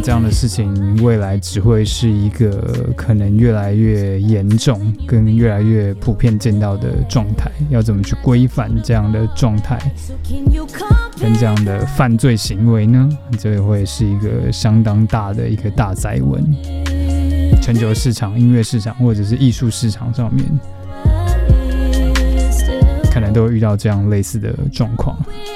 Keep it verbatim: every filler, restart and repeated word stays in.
这样的事情未来只会是一个可能越来越严重跟越来越普遍见到的状态，要怎么去规范这样的状态跟这样的犯罪行为呢？这会是一个相当大的一个大哉问，全球市场、音乐市场或者是艺术市场上面可能都会遇到这样类似的状况。